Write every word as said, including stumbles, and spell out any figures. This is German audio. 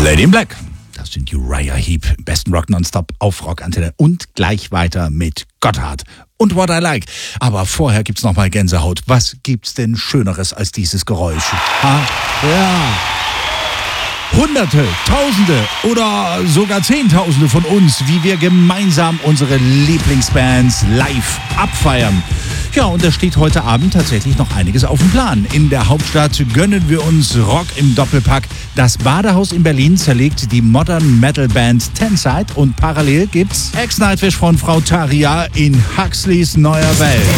Lady in Black. Das sind Uriah Heep. Besten Rock Nonstop auf Rockantenne. Und gleich weiter mit Gotthard und What I Like. Aber vorher gibt's noch mal Gänsehaut. Was gibt's denn Schöneres als dieses Geräusch? Ha? Ja. Hunderte, Tausende oder sogar Zehntausende von uns, wie wir gemeinsam unsere Lieblingsbands live abfeiern. Ja, und da steht heute Abend tatsächlich noch einiges auf dem Plan. In der Hauptstadt gönnen wir uns Rock im Doppelpack. Das Badehaus in Berlin zerlegt die Modern Metal Band Tenside und parallel gibt's Ex-Nightwish von Frau Taria in Huxleys neuer Welt.